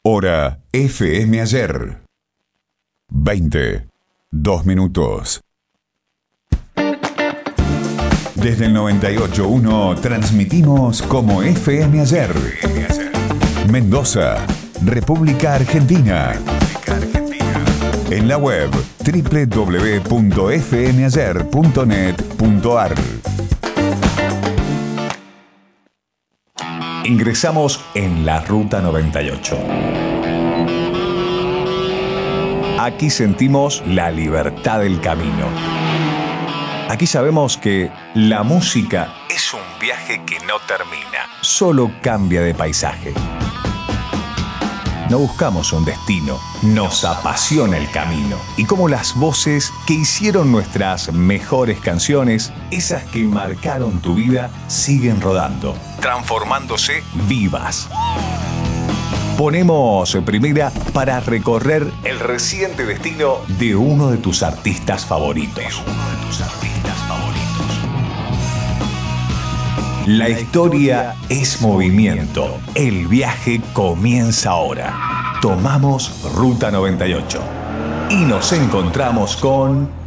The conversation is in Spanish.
Hora FM Ayer. 2 minutos. Desde el 98.1 transmitimos como FM Ayer. Mendoza, República Argentina. En la web www.fmayer.net.ar. Ingresamos en la Ruta 98. Aquí sentimos la libertad del camino. Aquí sabemos que la música es un viaje que no termina, solo cambia de paisaje. No buscamos un destino, nos apasiona el camino. Y como las voces que hicieron nuestras mejores canciones, esas que marcaron tu vida, siguen rodando, transformándose vivas. Ponemos primera para recorrer el reciente destino de uno de tus artistas favoritos. La historia es movimiento. El viaje comienza ahora. Tomamos Ruta 98 y nos encontramos con